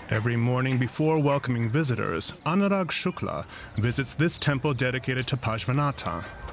Every morning before welcoming visitors, Anurag Shukla visits this temple dedicated to Pashvanatha,